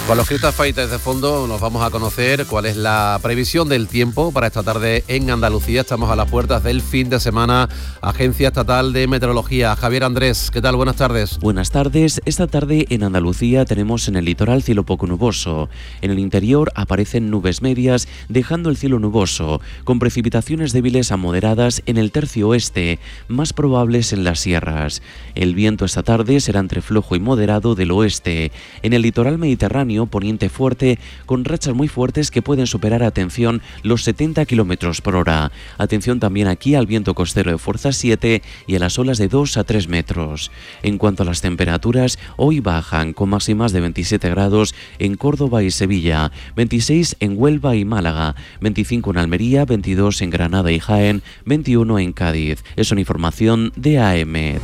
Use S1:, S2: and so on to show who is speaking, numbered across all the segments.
S1: Con los Crystal Fighters de fondo nos vamos a conocer cuál es la previsión del tiempo para esta tarde en Andalucía. Estamos a las puertas del fin de semana. Agencia Estatal de Meteorología. Javier Andrés, ¿qué tal? Buenas tardes.
S2: Buenas tardes. Esta tarde en Andalucía tenemos en el litoral cielo poco nuboso. En el interior aparecen nubes medias, dejando el cielo nuboso, con precipitaciones débiles a moderadas en el tercio oeste, más probables en las sierras. El viento esta tarde será entre flojo y moderado del oeste. En el litoral mediterráneo, poniente fuerte, con rachas muy fuertes que pueden superar, atención, los 70 km por hora. Atención también aquí al viento costero de fuerza 7 y a las olas de 2 a 3 metros. En cuanto a las temperaturas, hoy bajan con máximas de 27 grados en Córdoba y Sevilla, 26 en Huelva y Málaga, 25 en Almería, 22 en Granada y Jaén, 21 en Cádiz. Es una información de AEMET.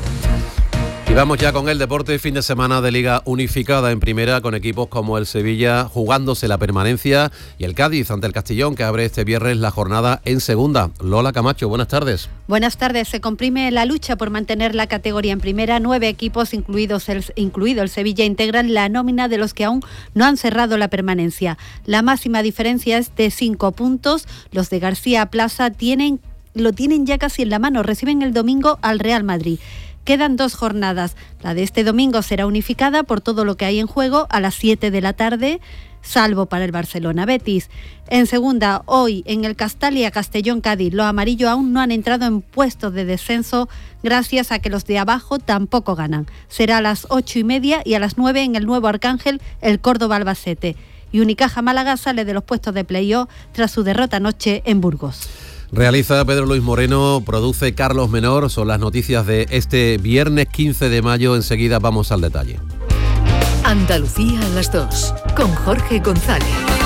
S1: Y vamos ya con el deporte. Fin de semana de Liga Unificada en primera, con equipos como el Sevilla jugándose la permanencia y el Cádiz ante el Castellón, que abre este viernes la jornada en segunda. Lola Camacho, buenas tardes.
S3: Buenas tardes. Se comprime la lucha por mantener la categoría en primera. 9 equipos, incluido el Sevilla, integran la nómina de los que aún no han cerrado la permanencia. La máxima diferencia es de 5 puntos. Los de García Plaza lo tienen ya casi en la mano. Reciben el domingo al Real Madrid. Quedan 2 jornadas. La de este domingo será unificada por todo lo que hay en juego a las 7 de la tarde, salvo para el Barcelona-Betis. En segunda, hoy en el Castalia Castellón-Cádiz, los amarillos aún no han entrado en puestos de descenso gracias a que los de abajo tampoco ganan. Será a las 8:30 y a las 9 en el Nuevo Arcángel el Córdoba-Albacete. Y Unicaja Málaga sale de los puestos de playoff tras su derrota anoche en Burgos.
S1: Realiza Pedro Luis Moreno, produce Carlos Menor. Son las noticias de este viernes 15 de mayo. Enseguida vamos al detalle.
S4: Andalucía a las 2, con Jorge González.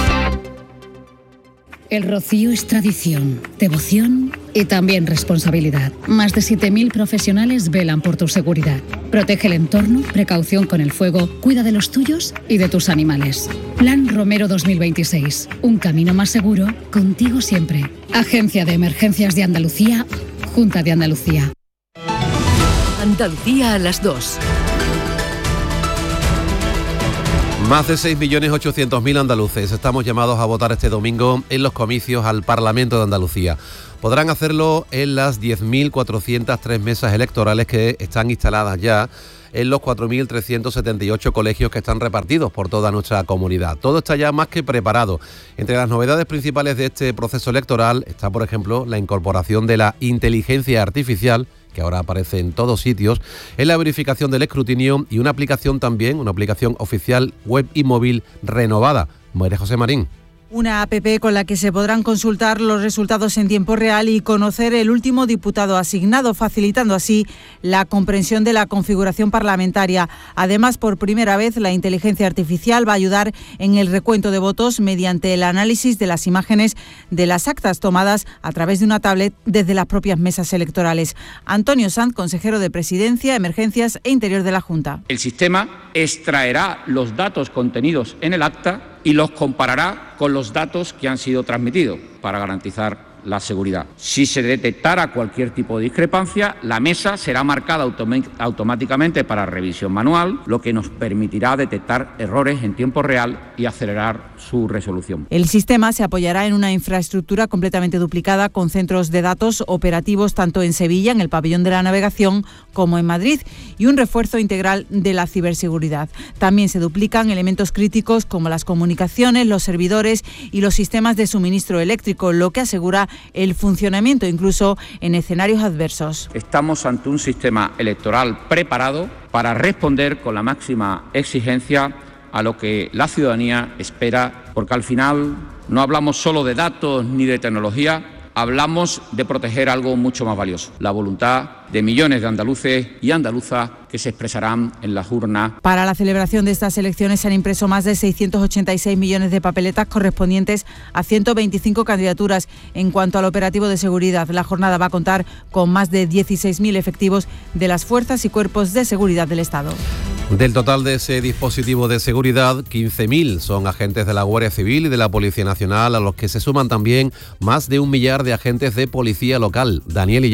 S5: El rocío es tradición, devoción y también responsabilidad. Más de 7.000 profesionales velan por tu seguridad. Protege el entorno, precaución con el fuego, cuida de los tuyos y de tus animales. Plan Romero 2026. Un camino más seguro, contigo siempre. Agencia de Emergencias de Andalucía, Junta de Andalucía.
S4: Andalucía a las 2.
S1: Más de 6.800.000 andaluces estamos llamados a votar este domingo en los comicios al Parlamento de Andalucía. Podrán hacerlo en las 10.403 mesas electorales que están instaladas ya en los 4.378 colegios que están repartidos por toda nuestra comunidad. Todo está ya más que preparado. Entre las novedades principales de este proceso electoral está, por ejemplo, la incorporación de la inteligencia artificial, que ahora aparece en todos sitios, en la verificación del escrutinio y una aplicación oficial web y móvil renovada. María José Marín.
S6: Una app con la que se podrán consultar los resultados en tiempo real y conocer el último diputado asignado, facilitando así la comprensión de la configuración parlamentaria. Además, por primera vez, la inteligencia artificial va a ayudar en el recuento de votos mediante el análisis de las imágenes de las actas tomadas a través de una tablet desde las propias mesas electorales. Antonio Sanz, consejero de Presidencia, Emergencias e Interior de la Junta.
S7: El sistema extraerá los datos contenidos en el acta y los comparará con los datos que han sido transmitidos para garantizar la seguridad. Si se detectara cualquier tipo de discrepancia, la mesa será marcada automáticamente para revisión manual, lo que nos permitirá detectar errores en tiempo real y acelerar su resolución.
S6: El sistema se apoyará en una infraestructura completamente duplicada con centros de datos operativos tanto en Sevilla, en el pabellón de la navegación, como en Madrid, y un refuerzo integral de la ciberseguridad. También se duplican elementos críticos como las comunicaciones, los servidores y los sistemas de suministro eléctrico, lo que asegura el funcionamiento incluso en escenarios adversos.
S7: Estamos ante un sistema electoral preparado para responder con la máxima exigencia a lo que la ciudadanía espera, porque al final no hablamos solo de datos ni de tecnología, hablamos de proteger algo mucho más valioso, la voluntad de millones de andaluces y andaluzas que se expresarán en las urnas.
S6: Para la celebración de estas elecciones se han impreso más de 686 millones de papeletas correspondientes a 125 candidaturas. En cuanto al operativo de seguridad, la jornada va a contar con más de 16.000 efectivos de las fuerzas y cuerpos de seguridad del Estado.
S1: Del total de ese dispositivo de seguridad, 15.000 son agentes de la Guardia Civil y de la Policía Nacional, a los que se suman también más de 1 millar de agentes de policía local. Daniel Illana.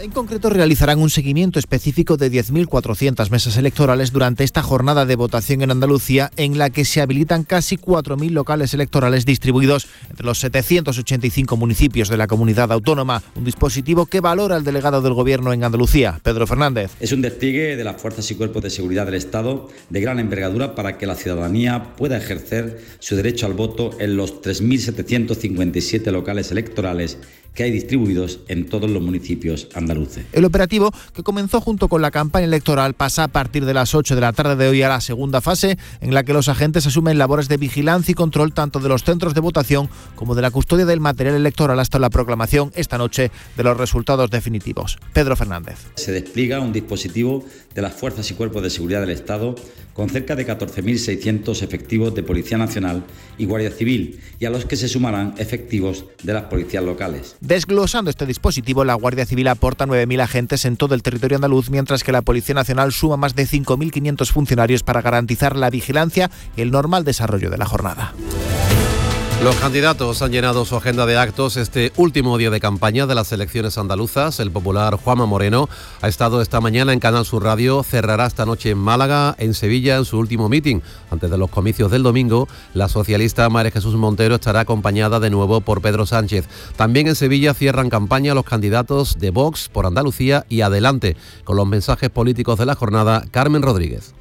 S8: En concreto, realizarán un seguimiento específico de 10.400 mesas electorales durante esta jornada de votación en Andalucía, en la que se habilitan casi 4.000 locales electorales distribuidos entre los 785 municipios de la comunidad autónoma. Un dispositivo que valora el delegado del Gobierno en Andalucía, Pedro Fernández.
S9: Es un despliegue de las fuerzas y cuerpos de seguridad del Estado de gran envergadura para que la ciudadanía pueda ejercer su derecho al voto en los 3.757 locales electorales que hay distribuidos en todos los municipios andaluces.
S8: El operativo, que comenzó junto con la campaña electoral, pasa a partir de las 8 de la tarde de hoy a la segunda fase, en la que los agentes asumen labores de vigilancia y control tanto de los centros de votación como de la custodia del material electoral hasta la proclamación esta noche de los resultados definitivos. Pedro Fernández.
S9: Se despliega un dispositivo de las fuerzas y cuerpos de seguridad del Estado con cerca de 14.600 efectivos de Policía Nacional y Guardia Civil, y a los que se sumarán efectivos de las policías locales.
S8: Desglosando este dispositivo, la Guardia Civil aporta 9.000 agentes en todo el territorio andaluz, mientras que la Policía Nacional suma más de 5.500 funcionarios para garantizar la vigilancia y el normal desarrollo de la jornada.
S1: Los candidatos han llenado su agenda de actos este último día de campaña de las elecciones andaluzas. El popular Juanma Moreno ha estado esta mañana en Canal Sur Radio, cerrará esta noche en Málaga, en Sevilla, en su último mitin. Antes de los comicios del domingo, la socialista María Jesús Montero estará acompañada de nuevo por Pedro Sánchez. También en Sevilla cierran campaña los candidatos de Vox por Andalucía y Adelante. Con los mensajes políticos de la jornada, Carmen Rodríguez.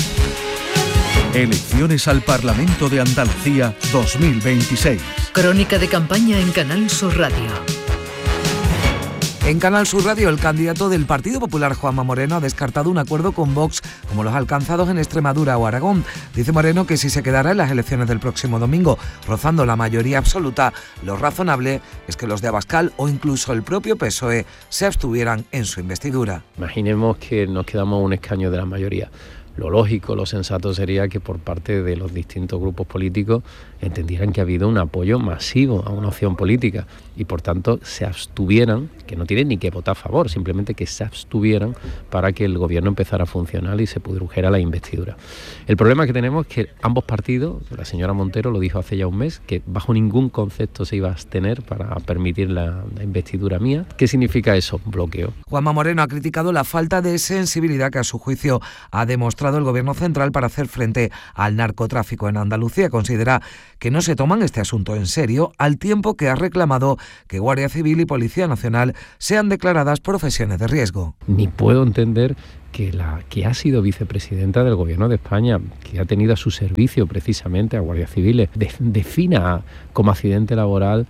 S10: Elecciones al Parlamento de Andalucía 2026.
S4: Crónica de campaña en Canal Sur Radio.
S11: En Canal Sur Radio, el candidato del Partido Popular, Juanma Moreno, ha descartado un acuerdo con Vox como los alcanzados en Extremadura o Aragón. Dice Moreno que si se quedara en las elecciones del próximo domingo, rozando la mayoría absoluta, lo razonable es que los de Abascal o incluso el propio PSOE se abstuvieran en su investidura.
S12: Imaginemos que nos quedamos a un escaño de la mayoría. Lo lógico, lo sensato sería que por parte de los distintos grupos políticos entendieran que ha habido un apoyo masivo a una opción política y por tanto se abstuvieran, que no tienen ni que votar a favor, simplemente que se abstuvieran para que el gobierno empezara a funcionar y se produjera la investidura. El problema que tenemos es que ambos partidos, la señora Montero lo dijo hace ya un mes, que bajo ningún concepto se iba a abstener para permitir la investidura mía. ¿Qué significa eso? Bloqueo.
S11: Juanma Moreno ha criticado la falta de sensibilidad que a su juicio ha demostrado el Gobierno central para hacer frente al narcotráfico en Andalucía. Considera que no se toman este asunto en serio, al tiempo que ha reclamado que Guardia Civil y Policía Nacional sean declaradas profesiones de riesgo.
S12: Ni puedo entender que la que ha sido vicepresidenta del Gobierno de España, que ha tenido a su servicio precisamente a guardias civiles, defina como accidente laboral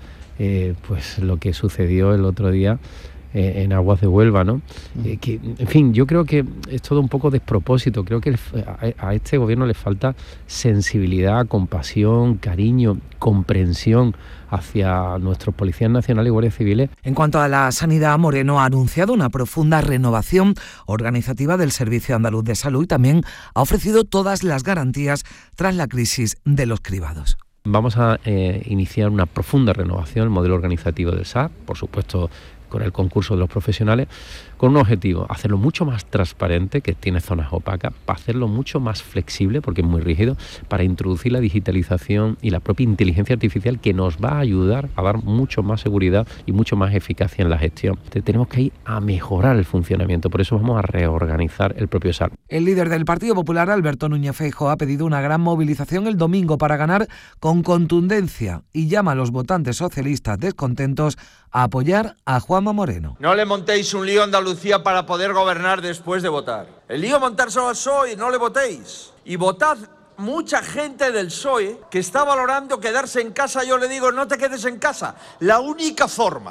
S12: pues lo que sucedió el otro día en aguas de Huelva, ¿no? Que, en fin, yo creo que es todo un poco despropósito. Creo que a este gobierno le falta sensibilidad, compasión, cariño, comprensión hacia nuestros policías nacionales y guardias civiles.
S11: En cuanto a la sanidad, Moreno ha anunciado una profunda renovación organizativa del Servicio Andaluz de Salud y también ha ofrecido todas las garantías tras la crisis de los cribados.
S12: Vamos a iniciar una profunda renovación del modelo organizativo del SAP, por supuesto con el concurso de los profesionales, con un objetivo, hacerlo mucho más transparente, que tiene zonas opacas, para hacerlo mucho más flexible, porque es muy rígido, para introducir la digitalización y la propia inteligencia artificial, que nos va a ayudar a dar mucho más seguridad y mucho más eficacia en la gestión. Entonces, tenemos que ir a mejorar el funcionamiento, por eso vamos a reorganizar el propio SAP.
S11: El líder del Partido Popular, Alberto Núñez Feijóo, ha pedido una gran movilización el domingo para ganar con contundencia y llama a los votantes socialistas descontentos a apoyar a Juanma Moreno.
S13: No le montéis un lío a Andalucía para poder gobernar después de votar. El lío montárselo al PSOE, no le votéis. Y votad mucha gente del PSOE que está valorando quedarse en casa. Yo le digo, no te quedes en casa. La única forma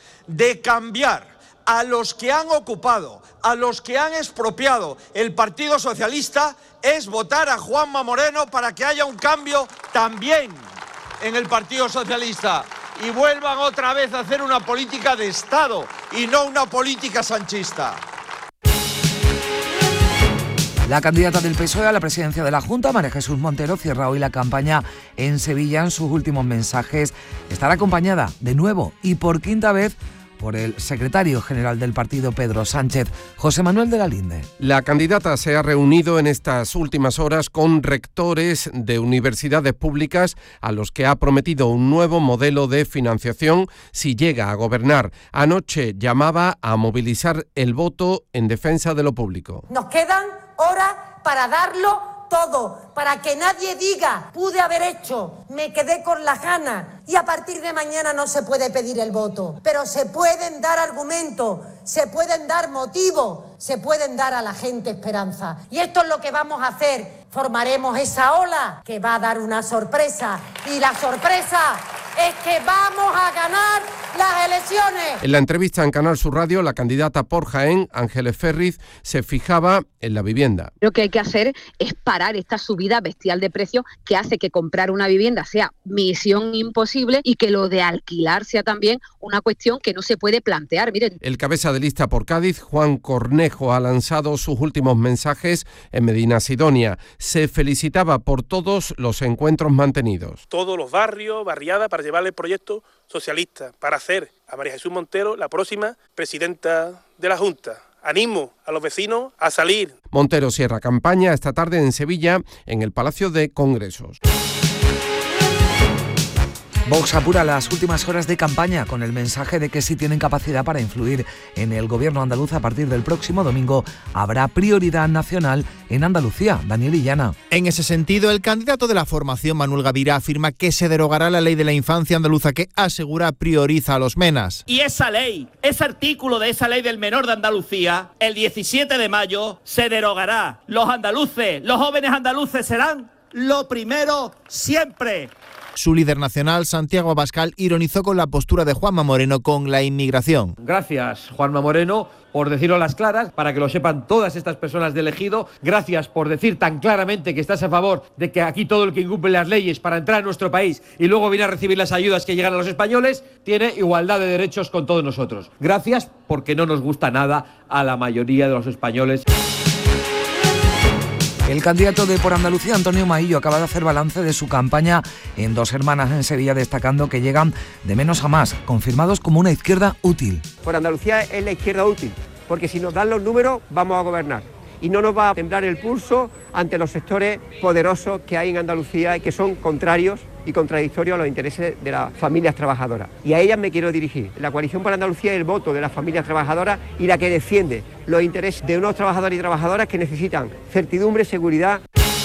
S13: de cambiar a los que han ocupado, a los que han expropiado el Partido Socialista es votar a Juanma Moreno para que haya un cambio también en el Partido Socialista y vuelvan otra vez a hacer una política de Estado y no una política sanchista.
S11: La candidata del PSOE a la presidencia de la Junta, María Jesús Montero, cierra hoy la campaña en Sevilla. En sus últimos mensajes estará acompañada de nuevo y por quinta vez por el secretario general del partido, Pedro Sánchez. José Manuel de la Linde.
S14: La candidata se ha reunido en estas últimas horas con rectores de universidades públicas a los que ha prometido un nuevo modelo de financiación si llega a gobernar. Anoche llamaba a movilizar el voto en defensa de lo público.
S15: Nos quedan horas para darlo todo, para que nadie diga, pude haber hecho, me quedé con las ganas, y a partir de mañana no se puede pedir el voto, pero se pueden dar argumentos, se pueden dar motivos, se pueden dar a la gente esperanza. Y esto es lo que vamos a hacer, formaremos esa ola que va a dar una sorpresa, y la sorpresa es que vamos a ganar las elecciones.
S14: En la entrevista en Canal Sur Radio, la candidata por Jaén, Ángeles Ferriz, se fijaba en la vivienda.
S16: Lo que hay que hacer es parar esta subida bestial de precios que hace que comprar una vivienda sea misión imposible y que lo de alquilar sea también una cuestión que no se puede plantear. Miren.
S14: El cabeza de lista por Cádiz, Juan Cornejo, ha lanzado sus últimos mensajes en Medina Sidonia. Se felicitaba por todos los encuentros mantenidos.
S17: Todos los barrios, barriadas, para llevarle el proyecto socialista, para hacer a María Jesús Montero la próxima presidenta de la Junta. Animo a los vecinos a salir.
S14: Montero cierra campaña esta tarde en Sevilla, en el Palacio de Congresos.
S11: Vox apura las últimas horas de campaña con el mensaje de que si tienen capacidad para influir en el gobierno andaluz a partir del próximo domingo, habrá prioridad nacional en Andalucía. Daniel Illana.
S8: En ese sentido, el candidato de la formación, Manuel Gavira, afirma que se derogará la ley de la infancia andaluza que, asegura, prioriza a los menas.
S18: Y esa ley, ese artículo de esa ley del menor de Andalucía, el 17 de mayo se derogará. Los andaluces, los jóvenes andaluces serán lo primero siempre.
S8: Su líder nacional, Santiago Abascal, ironizó con la postura de Juanma Moreno con la inmigración.
S19: Gracias, Juanma Moreno, por decirlo a las claras, para que lo sepan todas estas personas de Ejido. Gracias por decir tan claramente que estás a favor de que aquí todo el que incumple las leyes para entrar a nuestro país y luego viene a recibir las ayudas que llegan a los españoles, tiene igualdad de derechos con todos nosotros. Gracias, porque no nos gusta nada a la mayoría de los españoles.
S11: El candidato de Por Andalucía, Antonio Maillo, acaba de hacer balance de su campaña en Dos Hermanas en Sevilla, destacando que llegan de menos a más, confirmados como una izquierda útil.
S20: Por Andalucía es la izquierda útil, porque si nos dan los números vamos a gobernar. Y no nos va a temblar el pulso ante los sectores poderosos que hay en Andalucía y que son contrarios y contradictorios a los intereses de las familias trabajadoras. Y a ellas me quiero dirigir. La coalición por Andalucía es el voto de las familias trabajadoras y la que defiende los intereses de unos trabajadores y trabajadoras que necesitan certidumbre, seguridad.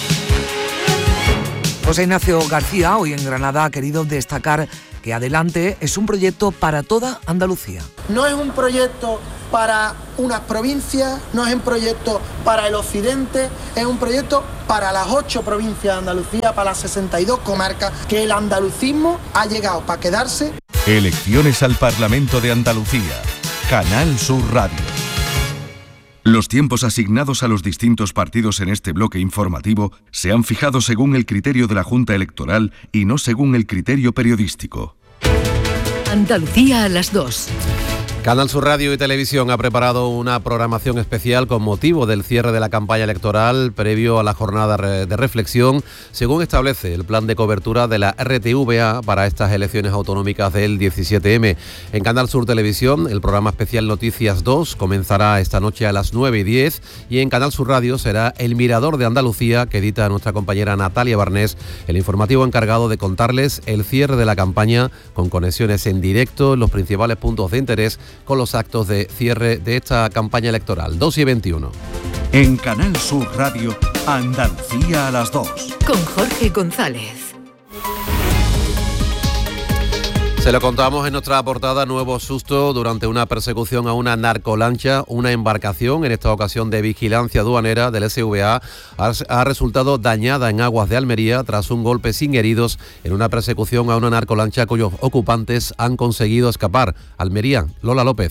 S11: José Ignacio García, hoy en Granada, ha querido destacar que Adelante es un proyecto para toda Andalucía.
S21: No es un proyecto para unas provincias, no es un proyecto para el occidente, es un proyecto para las 8 provincias de Andalucía, para las 62 comarcas, que el andalucismo ha llegado para quedarse.
S10: Elecciones al Parlamento de Andalucía. Canal Sur Radio. Los tiempos asignados a los distintos partidos en este bloque informativo se han fijado según el criterio de la Junta Electoral y no según el criterio periodístico.
S4: Andalucía a las 2.
S1: Canal Sur Radio y Televisión ha preparado una programación especial con motivo del cierre de la campaña electoral previo a la jornada de reflexión, según establece el plan de cobertura de la RTVA para estas elecciones autonómicas del 17M. En Canal Sur Televisión, el programa especial Noticias 2 comenzará esta noche a las 9:10 y en Canal Sur Radio será El Mirador de Andalucía, que edita nuestra compañera Natalia Barnés, el informativo encargado de contarles el cierre de la campaña con conexiones en directo en los principales puntos de interés con los actos de cierre de esta campaña electoral. 2:21.
S10: En Canal Sur Radio, Andalucía a las 2.
S4: Con Jorge González.
S1: Se lo contamos en nuestra portada. Nuevo susto durante una persecución a una narcolancha. Una embarcación, en esta ocasión de vigilancia aduanera del SVA, ha resultado dañada en aguas de Almería tras un golpe sin heridos en una persecución a una narcolancha cuyos ocupantes han conseguido escapar. Almería, Lola López.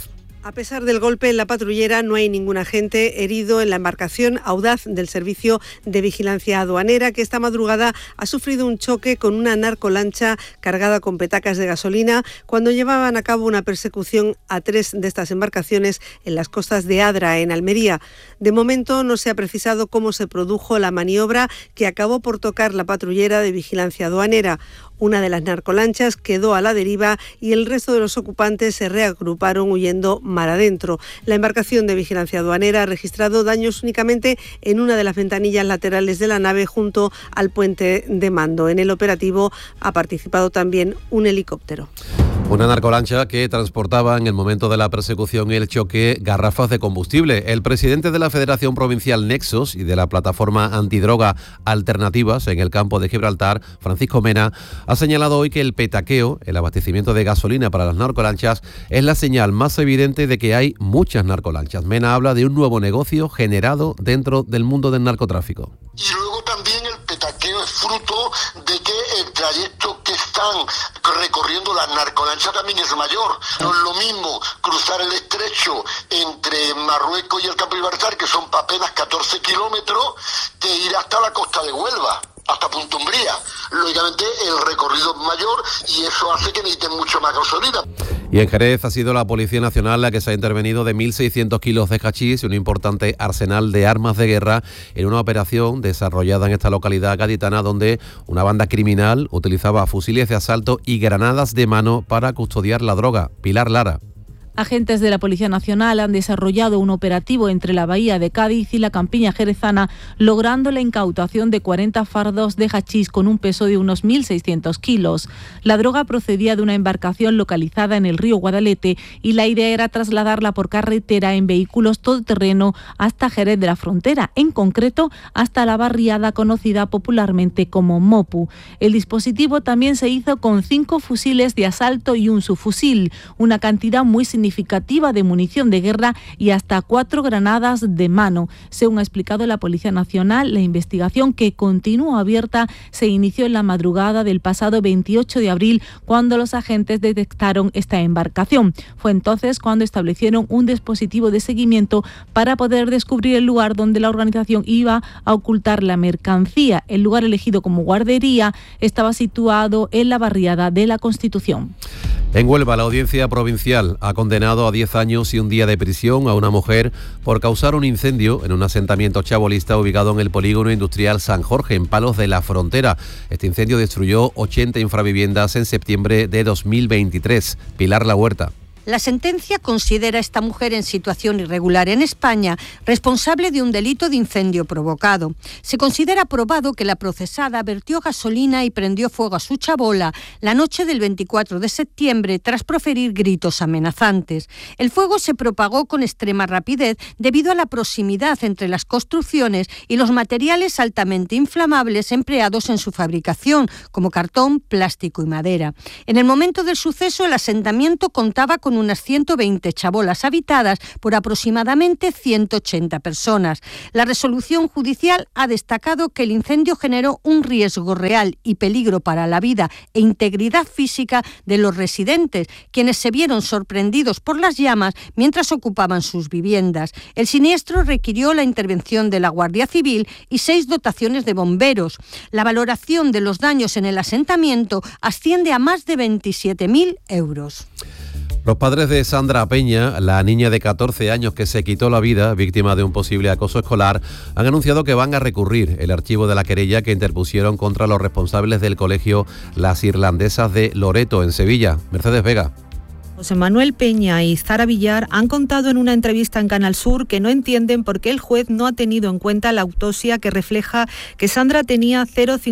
S2: A pesar del golpe en la patrullera, no hay ningún agente herido en la embarcación Audaz del Servicio de Vigilancia Aduanera, que esta madrugada ha sufrido un choque con una narcolancha cargada con petacas de gasolina cuando llevaban a cabo una persecución a 3 de estas embarcaciones en las costas de Adra, en Almería. De momento no se ha precisado cómo se produjo la maniobra que acabó por tocar la patrullera de Vigilancia Aduanera. Una de las narcolanchas quedó a la deriva y el resto de los ocupantes se reagruparon huyendo mar adentro. La embarcación de Vigilancia Aduanera ha registrado daños únicamente en una de las ventanillas laterales de la nave junto al puente de mando. En el operativo ha participado también un helicóptero.
S1: Una narcolancha que transportaba en el momento de la persecución y el choque garrafas de combustible. El presidente de la Federación Provincial Nexos y de la plataforma antidroga Alternativas en el campo de Gibraltar, Francisco Mena, ha señalado hoy que el petaqueo, el abastecimiento de gasolina para las narcolanchas, es la señal más evidente de que hay muchas narcolanchas. Mena habla de un nuevo negocio generado dentro del mundo del narcotráfico.
S22: Y luego también el petaqueo es fruto de que el trayecto que están recorriendo las narcolanchas también es mayor. No es lo mismo cruzar el estrecho entre Marruecos y el campo de Gibraltar, que son apenas 14 kilómetros, que ir hasta la costa de Huelva, hasta Punta Umbría. Lógicamente el recorrido es mayor y eso hace que necesiten mucho más gasolina.
S1: Y en Jerez ha sido la Policía Nacional la que se ha intervenido de 1.600 kilos de hachís y un importante arsenal de armas de guerra en una operación desarrollada en esta localidad gaditana donde una banda criminal utilizaba fusiles de asalto y granadas de mano para custodiar la droga. Pilar Lara.
S23: Agentes de la Policía Nacional han desarrollado un operativo entre la Bahía de Cádiz y la Campiña jerezana, logrando la incautación de 40 fardos de hachís con un peso de unos 1.600 kilos. La droga procedía de una embarcación localizada en el río Guadalete y la idea era trasladarla por carretera en vehículos todoterreno hasta Jerez de la Frontera, en concreto hasta la barriada conocida popularmente como Mopu. El dispositivo también se hizo con 5 fusiles de asalto y un subfusil, una cantidad muy significativa de munición de guerra y hasta 4 granadas de mano. Según ha explicado la Policía Nacional, la investigación, que continúa abierta, se inició en la madrugada del pasado 28 de abril cuando los agentes detectaron esta embarcación. Fue entonces cuando establecieron un dispositivo de seguimiento para poder descubrir el lugar donde la organización iba a ocultar la mercancía. El lugar elegido como guardería estaba situado en la barriada de la Constitución.
S1: En Huelva, la Audiencia Provincial ha condenado a 10 años y un día de prisión a una mujer por causar un incendio en un asentamiento chabolista ubicado en el polígono industrial San Jorge, en Palos de la Frontera. Este incendio destruyó 80 infraviviendas en septiembre de 2023. Pilar La Huerta.
S24: La sentencia considera a esta mujer en situación irregular en España responsable de un delito de incendio provocado. Se considera probado que la procesada vertió gasolina y prendió fuego a su chabola la noche del 24 de septiembre tras proferir gritos amenazantes. El fuego se propagó con extrema rapidez debido a la proximidad entre las construcciones y los materiales altamente inflamables empleados en su fabricación, como cartón, plástico y madera. En el momento del suceso, el asentamiento contaba con unas 120 chabolas habitadas por aproximadamente 180 personas. La resolución judicial ha destacado que el incendio generó un riesgo real y peligro para la vida e integridad física de los residentes, quienes se vieron sorprendidos por las llamas mientras ocupaban sus viviendas. El siniestro requirió la intervención de la Guardia Civil y 6 dotaciones de bomberos. La valoración de los daños en el asentamiento asciende a más de 27.000 euros.
S1: Los padres de Sandra Peña, la niña de 14 años que se quitó la vida víctima de un posible acoso escolar, han anunciado que van a recurrir el archivo de la querella que interpusieron contra los responsables del colegio Las Irlandesas de Loreto, en Sevilla. Mercedes Vega.
S25: José Manuel Peña y Zara Villar han contado en una entrevista en Canal Sur que no entienden por qué el juez no ha tenido en cuenta la autopsia que refleja que Sandra tenía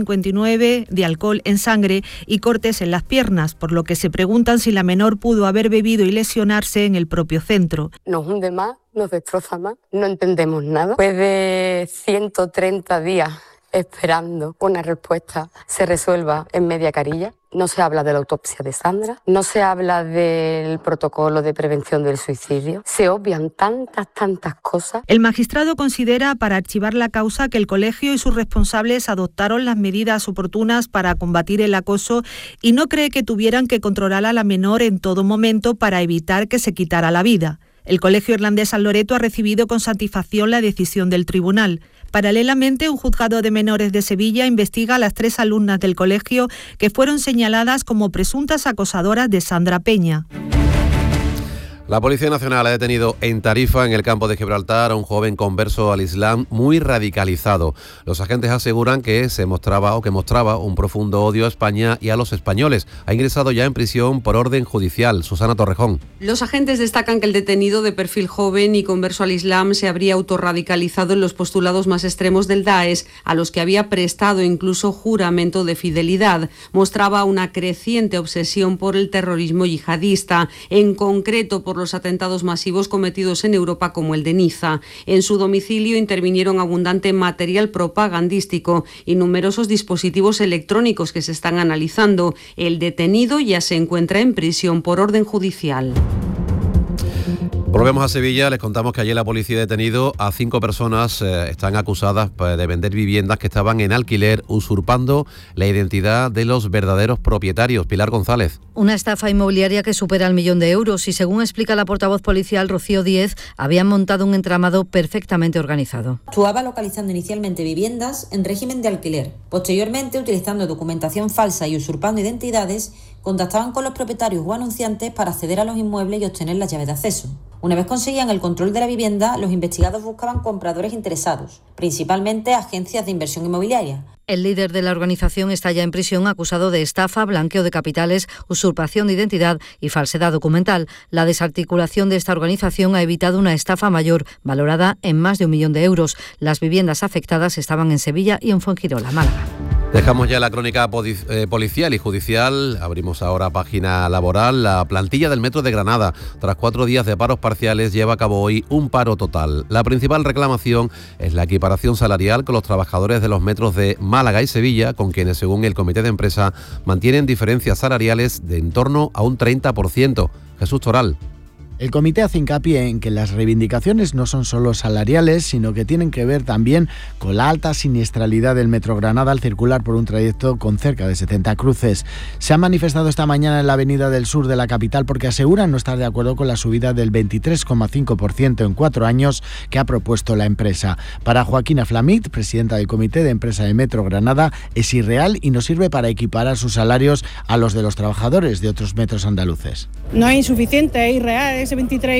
S25: 0,59 de alcohol en sangre y cortes en las piernas, por lo que se preguntan si la menor pudo haber bebido y lesionarse en el propio centro.
S26: Nos hunde más, nos destroza más, no entendemos nada. Después de 130 días esperando una respuesta se resuelva en media carilla. No se habla de la autopsia de Sandra, no se habla del protocolo de prevención del suicidio, se obvian tantas cosas.
S25: El magistrado considera para archivar la causa que el colegio y sus responsables adoptaron las medidas oportunas para combatir el acoso y no cree que tuvieran que controlar a la menor en todo momento para evitar que se quitara la vida. El Colegio Irlandés San Loreto ha recibido con satisfacción la decisión del tribunal. Paralelamente, un juzgado de menores de Sevilla investiga a las 3 alumnas del colegio que fueron señaladas como presuntas acosadoras de Sandra Peña.
S1: La Policía Nacional ha detenido en Tarifa, en el campo de Gibraltar, a un joven converso al Islam muy radicalizado. Los agentes aseguran que mostraba un profundo odio a España y a los españoles. Ha ingresado ya en prisión por orden judicial. Susana Torrejón.
S3: Los agentes destacan que el detenido, de perfil joven y converso al Islam, se habría autorradicalizado en los postulados más extremos del Daesh, a los que había prestado incluso juramento de fidelidad. Mostraba una creciente obsesión por el terrorismo yihadista, en concreto por los atentados masivos cometidos en Europa como el de Niza. En su domicilio intervinieron abundante material propagandístico y numerosos dispositivos electrónicos que se están analizando. El detenido ya se encuentra en prisión por orden judicial.
S1: Volvemos a Sevilla, les contamos que ayer la policía ha detenido a 5 personas, están acusadas de vender viviendas que estaban en alquiler, usurpando la identidad de los verdaderos propietarios. Pilar González.
S5: Una estafa inmobiliaria que supera el 1.000.000 de euros y, según explica la portavoz policial Rocío Díez, habían montado un entramado perfectamente organizado.
S6: Actuaba localizando inicialmente viviendas en régimen de alquiler. Posteriormente, utilizando documentación falsa y usurpando identidades, contactaban con los propietarios o anunciantes para acceder a los inmuebles y obtener las llaves de acceso. Una vez conseguían el control de la vivienda, los investigados buscaban compradores interesados, principalmente agencias de inversión inmobiliaria.
S5: El líder de la organización está ya en prisión, acusado de estafa, blanqueo de capitales, usurpación de identidad y falsedad documental. La desarticulación de esta organización ha evitado una estafa mayor, valorada en más de 1.000.000 de euros. Las viviendas afectadas estaban en Sevilla y en Fuengirola, Málaga.
S1: Dejamos ya la crónica policial y judicial. Abrimos ahora página laboral. La plantilla del Metro de Granada, tras 4 días de paros parciales, lleva a cabo hoy un paro total. La principal reclamación es la equiparación salarial con los trabajadores de los metros de Málaga y Sevilla, con quienes, según el comité de empresa, mantienen diferencias salariales de en torno a un 30%. Jesús Toral.
S8: El comité hace hincapié en que las reivindicaciones no son solo salariales, sino que tienen que ver también con la alta siniestralidad del Metro Granada al circular por un trayecto con cerca de 70 cruces. Se han manifestado esta mañana en la avenida del sur de la capital porque aseguran no estar de acuerdo con la subida del 23,5% en 4 años que ha propuesto la empresa. Para Joaquina Flamit, presidenta del comité de empresa de Metro Granada, es irreal y no sirve para equiparar sus salarios a los de los trabajadores de otros metros andaluces.
S7: No es insuficiente, es irreal. Ese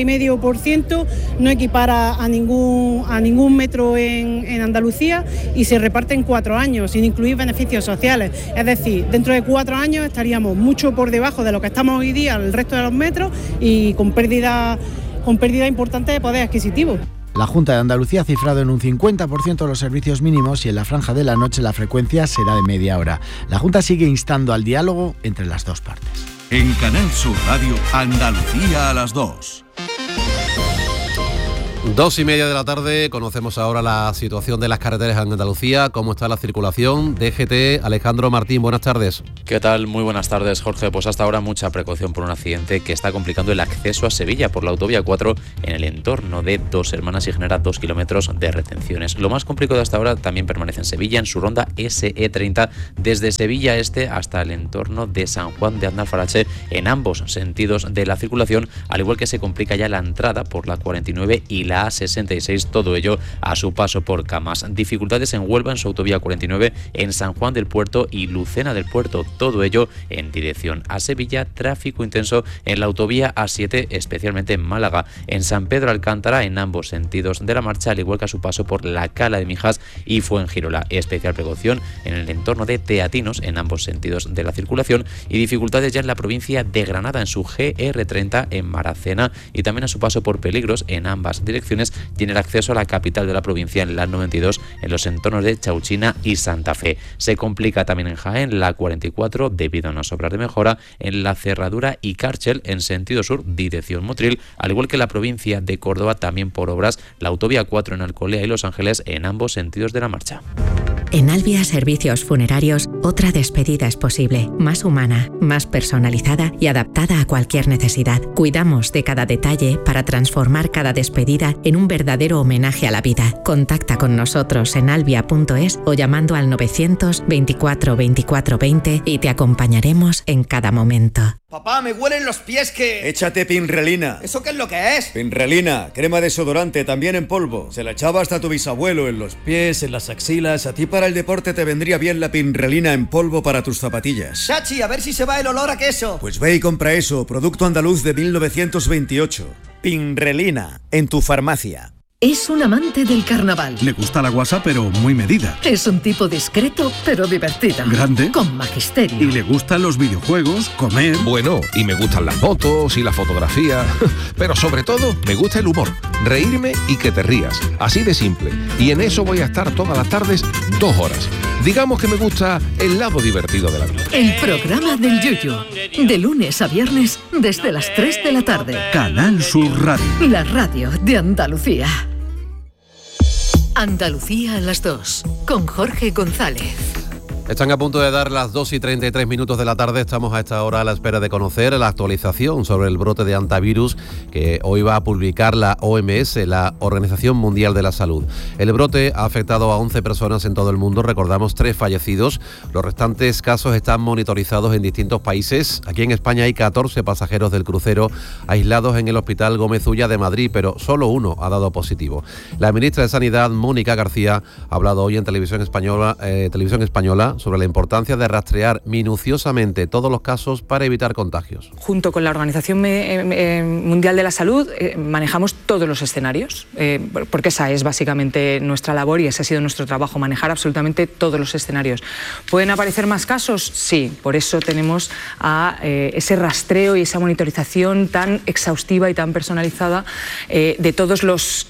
S7: 23,5% no equipara a ningún metro en Andalucía y se reparte en 4 años, sin incluir beneficios sociales. Es decir, dentro de 4 años estaríamos mucho por debajo de lo que estamos hoy día el resto de los metros y con pérdida importante de poder adquisitivo.
S8: La Junta de Andalucía ha cifrado en un 50% los servicios mínimos y en la franja de la noche la frecuencia será de media hora. La Junta sigue instando al diálogo entre las dos partes.
S10: En Canal Sur Radio, Andalucía a las 2.
S1: 2:30 de la tarde, conocemos ahora la situación de las carreteras en Andalucía, cómo está la circulación. DGT, Alejandro Martín, buenas tardes.
S9: ¿Qué tal? Muy buenas tardes, Jorge. Pues hasta ahora mucha precaución por un accidente que está complicando el acceso a Sevilla por la autovía 4 en el entorno de Dos Hermanas y genera 2 kilómetros de retenciones. Lo más complicado hasta ahora también permanece en Sevilla, en su ronda SE30, desde Sevilla Este hasta el entorno de San Juan de Aznalfarache, en ambos sentidos de la circulación, al igual que se complica ya la entrada por la 49 y la A66, todo ello a su paso por Camas. Dificultades en Huelva en su autovía 49, en San Juan del Puerto y Lucena del Puerto, todo ello en dirección a Sevilla. Tráfico intenso en la autovía A7, especialmente en Málaga, en San Pedro Alcántara, en ambos sentidos de la marcha, al igual que a su paso por la Cala de Mijas y Fuengirola. Especial precaución en el entorno de Teatinos, en ambos sentidos de la circulación, y dificultades ya en la provincia de Granada, en su GR30 en Maracena, y también a su paso por Peligros en ambas direcciones. Tiene el acceso a la capital de la provincia en la 92, en los entornos de Chauchina y Santa Fe. Se complica también en Jaén la 44 debido a unas obras de mejora en la Cerradura y Cárchel en sentido sur, dirección Motril, al igual que la provincia de Córdoba también por obras, la autovía 4 en Alcolea y Los Ángeles en ambos sentidos de la marcha.
S12: En Albia Servicios Funerarios, otra despedida es posible, más humana, más personalizada y adaptada a cualquier necesidad. Cuidamos de cada detalle para transformar cada despedida vida en un verdadero homenaje a la vida. Contacta con nosotros en albia.es o llamando al 900 24 24 20 y te acompañaremos en cada momento.
S13: Papá, me huelen los pies que...
S14: Échate Pinrelina.
S13: ¿Eso qué es lo que es?
S14: Pinrelina, crema desodorante, también en polvo. Se la echaba hasta tu bisabuelo en los pies, en las axilas. A ti para el deporte te vendría bien la Pinrelina en polvo para tus zapatillas.
S13: Chachi, a ver si se va el olor a queso.
S14: Pues ve y compra eso, producto andaluz de 1928. Pinrelina, en tu farmacia.
S4: Es un amante del carnaval.
S15: Le gusta la guasa, pero muy medida.
S4: Es un tipo discreto, pero divertida.
S15: Grande.
S4: Con magisterio.
S15: Y le gustan los videojuegos, comer.
S16: Bueno, y me gustan las motos y la fotografía. Pero sobre todo, me gusta el humor. Reírme y que te rías. Así de simple. Y en eso voy a estar todas las tardes 2 horas. Digamos que me gusta el lado divertido de la vida.
S4: El programa del Yuyu. De lunes a viernes, desde las 3 de la tarde.
S15: Canal Sur Radio.
S4: La radio de Andalucía. Andalucía a las 2, con Jorge González.
S1: Están a punto de dar las 2:33 de la tarde. Estamos a esta hora a la espera de conocer la actualización sobre el brote de hantavirus que hoy va a publicar la OMS, la Organización Mundial de la Salud. El brote ha afectado a 11 personas en todo el mundo, recordamos 3 fallecidos. Los restantes casos están monitorizados en distintos países. Aquí en España hay 14 pasajeros del crucero aislados en el Hospital Gómez Ulla de Madrid, pero solo uno ha dado positivo. La ministra de Sanidad, Mónica García, ha hablado hoy en Televisión Española sobre la importancia de rastrear minuciosamente todos los casos para evitar contagios.
S17: Junto con la Organización Mundial de la Salud manejamos todos los escenarios, porque esa es básicamente nuestra labor y ese ha sido nuestro trabajo, manejar absolutamente todos los escenarios. ¿Pueden aparecer más casos? Sí, por eso tenemos ese rastreo y esa monitorización tan exhaustiva y tan personalizada de todos los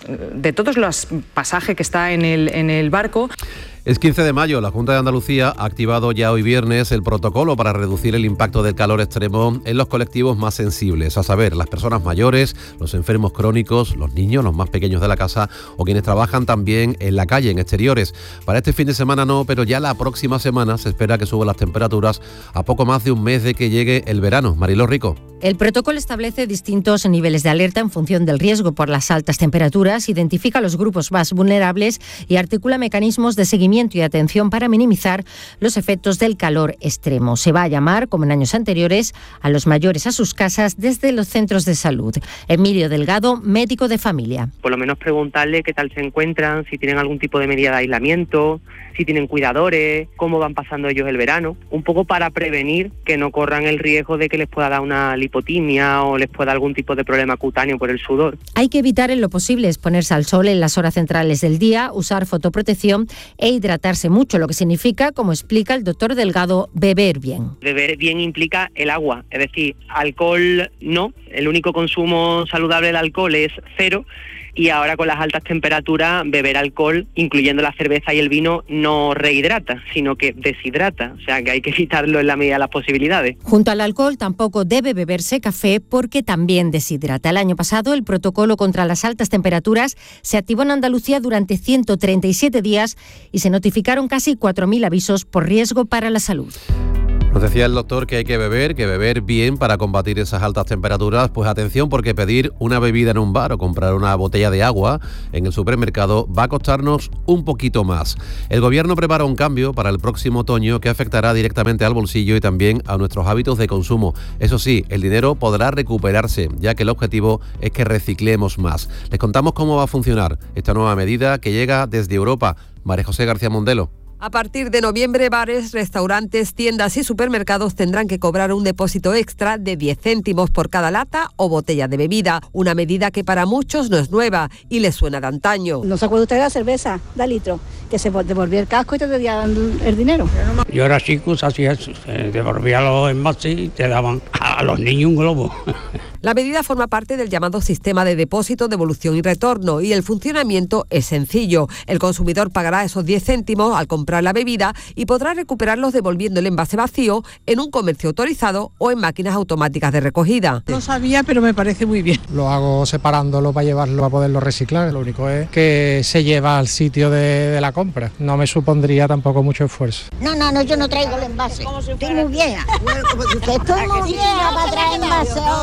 S17: pasajes que está en el barco.
S1: Es 15 de mayo, la Junta de Andalucía ha activado ya hoy viernes el protocolo para reducir el impacto del calor extremo en los colectivos más sensibles, a saber, las personas mayores, los enfermos crónicos, los niños, los más pequeños de la casa o quienes trabajan también en la calle, en exteriores. Para este fin de semana no, pero ya la próxima semana se espera que suban las temperaturas a poco más de un mes de que llegue el verano. Mariló Rico.
S18: El protocolo establece distintos niveles de alerta en función del riesgo por las altas temperaturas, identifica los grupos más vulnerables y articula mecanismos de seguimiento y atención para minimizar los efectos del calor extremo. Se va a llamar, como en años anteriores, a los mayores a sus casas desde los centros de salud. Emilio Delgado, médico de familia.
S27: Por lo menos preguntarle qué tal se encuentran, si tienen algún tipo de medida de aislamiento, si tienen cuidadores, cómo van pasando ellos el verano, un poco para prevenir que no corran el riesgo de que les pueda dar una lipotimia o les pueda dar algún tipo de problema cutáneo por el sudor.
S18: Hay que evitar en lo posible exponerse al sol en las horas centrales del día, usar fotoprotección e hidratarse mucho, lo que significa, como explica el doctor Delgado, beber bien.
S27: Beber bien implica el agua, es decir, alcohol no, el único consumo saludable del alcohol es 0. Y ahora con las altas temperaturas, beber alcohol, incluyendo la cerveza y el vino, no rehidrata, sino que deshidrata. O sea que hay que evitarlo en la medida de las posibilidades.
S18: Junto al alcohol tampoco debe beberse café porque también deshidrata. El año pasado el protocolo contra las altas temperaturas se activó en Andalucía durante 137 días y se notificaron casi 4.000 avisos por riesgo para la salud.
S1: Nos decía el doctor que hay que beber bien para combatir esas altas temperaturas. Pues atención, porque pedir una bebida en un bar o comprar una botella de agua en el supermercado va a costarnos un poquito más. El gobierno prepara un cambio para el próximo otoño que afectará directamente al bolsillo y también a nuestros hábitos de consumo. Eso sí, el dinero podrá recuperarse, ya que el objetivo es que reciclemos más. Les contamos cómo va a funcionar esta nueva medida que llega desde Europa. María José García Mondelo.
S28: A partir de noviembre, bares, restaurantes, tiendas y supermercados tendrán que cobrar un depósito extra de 10 céntimos por cada lata o botella de bebida, una medida que para muchos no es nueva y les suena de antaño.
S29: ¿No se acuerda usted de la cerveza, da litro? Que se devolvía el casco y te daban el dinero.
S30: Yo era chico, hacía eso, devolvía los envases y te daban a los niños un globo.
S28: La medida forma parte del llamado sistema de depósito, devolución y retorno y el funcionamiento es sencillo. El consumidor pagará esos 10 céntimos al comprar la bebida y podrá recuperarlos devolviendo el envase vacío en un comercio autorizado o en máquinas automáticas de recogida.
S29: No sabía, pero me parece muy bien.
S31: Lo hago separándolo para llevarlo a poderlo reciclar. Lo único es que se lleva al sitio de la compra. No me supondría tampoco mucho esfuerzo.
S32: No, yo no traigo el envase. Estoy muy vieja. Estoy muy vieja para traer envase ahora.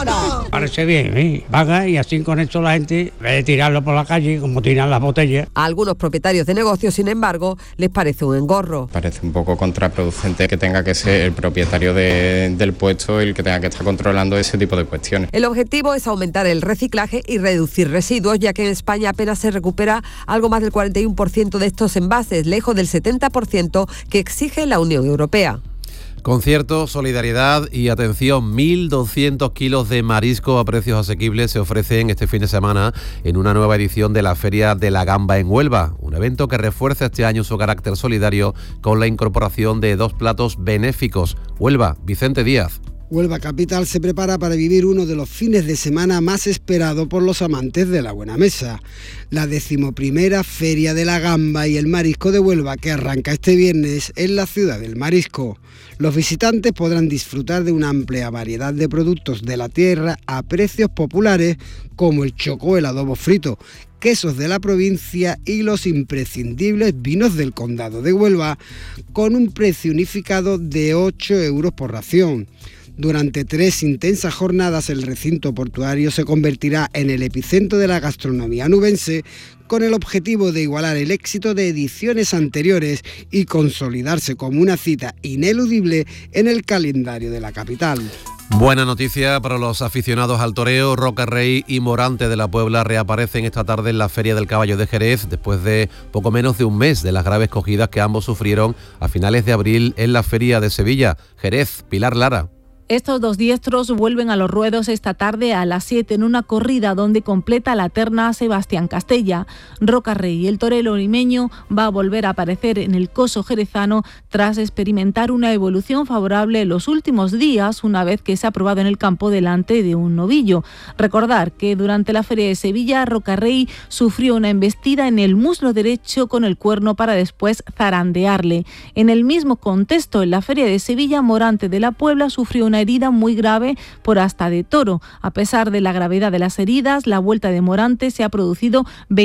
S30: Parece bien, ¿eh? Paga y así con esto la gente, en vez de tirarlo por la calle, como tiran las botellas.
S28: A algunos propietarios de negocios, sin embargo, les parece un engorro.
S2: Parece un poco contraproducente que tenga que ser el propietario del puesto el que tenga que estar controlando ese tipo de cuestiones.
S28: El objetivo es aumentar el reciclaje y reducir residuos, ya que en España apenas se recupera algo más del 41% de estos envases, lejos del 70% que exige la Unión Europea.
S1: Concierto, solidaridad y atención, 1.200 kilos de marisco a precios asequibles se ofrecen este fin de semana en una nueva edición de la Feria de la Gamba en Huelva, un evento que refuerza este año su carácter solidario con la incorporación de 2 platos benéficos. Huelva, Vicente Díaz.
S3: Huelva Capital se prepara para vivir uno de los fines de semana más esperado por los amantes de la buena mesa. La 11ª Feria de la Gamba y el Marisco de Huelva, que arranca este viernes en la ciudad del marisco. Los visitantes podrán disfrutar de una amplia variedad de productos de la tierra a precios populares, como el chocó, el adobo frito, quesos de la provincia y los imprescindibles vinos del Condado de Huelva, con un precio unificado de 8 euros por ración. Durante 3 intensas jornadas el recinto portuario se convertirá en el epicentro de la gastronomía nubense, con el objetivo de igualar el éxito de ediciones anteriores y consolidarse como una cita ineludible en el calendario de la capital.
S1: Buena noticia para los aficionados al toreo. Roca Rey y Morante de la Puebla reaparecen esta tarde en la Feria del Caballo de Jerez, después de poco menos de un mes de las graves cogidas que ambos sufrieron a finales de abril en la Feria de Sevilla. Jerez, Pilar Lara.
S11: Estos 2 diestros vuelven a los ruedos esta tarde a las 7 en una corrida donde completa la terna Sebastián Castella. Roca Rey, el torero limeño, va a volver a aparecer en el coso jerezano tras experimentar una evolución favorable en los últimos días, una vez que se ha probado en el campo delante de un novillo. Recordar que durante la Feria de Sevilla, Roca Rey sufrió una embestida en el muslo derecho con el cuerno para después zarandearle. En el mismo contexto, en la Feria de Sevilla, Morante de la Puebla sufrió una herida muy grave por asta de toro. A pesar de la gravedad de las heridas, la vuelta de Morante se ha producido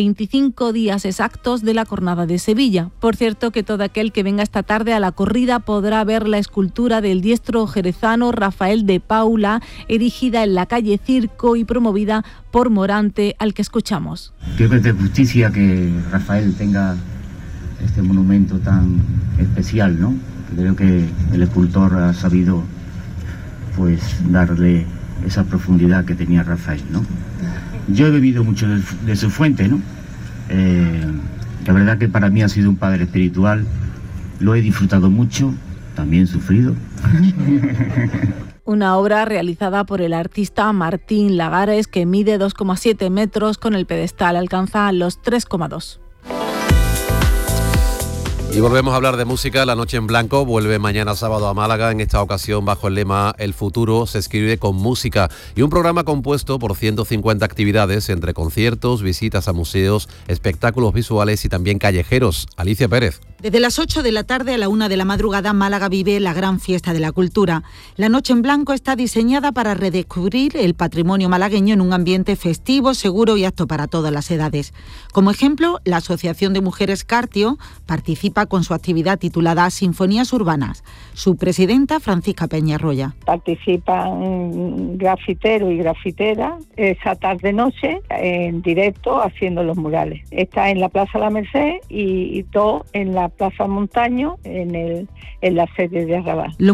S11: 25 días exactos de la jornada de Sevilla. Por cierto, que todo aquel que venga esta tarde a la corrida podrá ver la escultura del diestro jerezano Rafael de Paula, erigida en la calle Circo y promovida por Morante, al que escuchamos.
S19: Creo que es de justicia que Rafael tenga este monumento tan especial, ¿no? Creo que el escultor ha sabido pues darle esa profundidad que tenía Rafael, ¿no? Yo he bebido mucho de su fuente, ¿no? La verdad que para mí ha sido un padre espiritual, lo he disfrutado mucho, también sufrido.
S11: Una obra realizada por el artista Martín Lagares, que mide 2,7 metros, con el pedestal alcanza los 3,2.
S1: Y volvemos a hablar de música. La Noche en Blanco vuelve mañana sábado a Málaga, en esta ocasión bajo el lema El futuro se escribe con música, y un programa compuesto por 150 actividades entre conciertos, visitas a museos, espectáculos visuales y también callejeros. Alicia Pérez.
S20: Desde las 8 de la tarde a la 1 de la madrugada, Málaga vive la gran fiesta de la cultura. La Noche en Blanco está diseñada para redescubrir el patrimonio malagueño en un ambiente festivo, seguro y apto para todas las edades. Como ejemplo, la Asociación de Mujeres Cartio participa con su actividad titulada Sinfonías Urbanas. Su presidenta, Francisca Peñarroya.
S21: Participan grafiteros y grafiteras esa tarde-noche en directo haciendo los murales. Está en la Plaza La Merced y dos en la Plaza Montaño, en la sede de Arrabal.